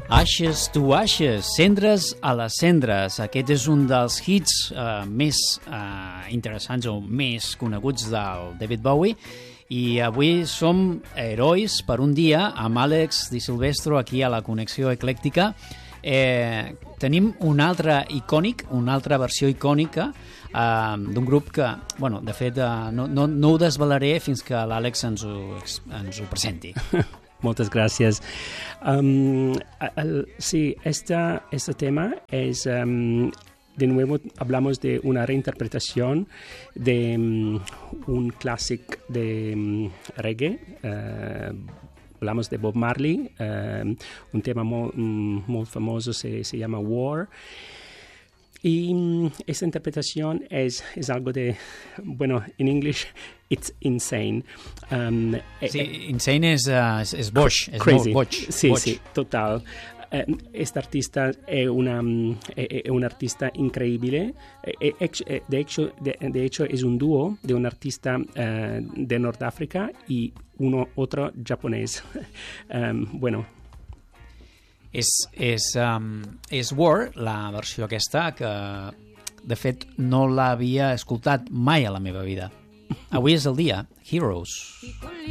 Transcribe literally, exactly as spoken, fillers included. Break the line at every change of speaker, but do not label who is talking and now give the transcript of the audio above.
Ashes to Ashes, Cendres a les Cendres. Aquest és un dels hits uh, més uh, interessants o més coneguts del David Bowie, i avui som herois per un dia amb Àlex Di Silvestro aquí a la Connexió Eclèctica. Eh, tenim un altre icònic, una altra versió icònica uh, d'un grup que, bueno, de fet uh, no, no, no ho desvelaré fins que l'Àlex ens, ho, ens ho presenti.
Muchas gracias. Um, el, sí, esta, este tema es, um, de nuevo, hablamos de una reinterpretación de um, un clásico de um, reggae. Uh, hablamos de Bob Marley, uh, un tema muy, muy famoso se, se llama War. Y um, esta interpretación es, es algo de, bueno, en inglés, it's insane. Um,
sí,
eh,
insane és, uh, és, és boig, és
crazy.
molt boig.
Sí,
boig.
sí, total. Eh, este artista es una, eh, un artista increíble. Eh, eh, de, hecho, de, de hecho, es un dúo de un artista eh, de Norteáfrica y uno otro japonés. um, bueno,
És, és, um, és War, la versió aquesta, que de fet no l'havia escoltat mai a la meva vida. Avui és el dia. Heroes.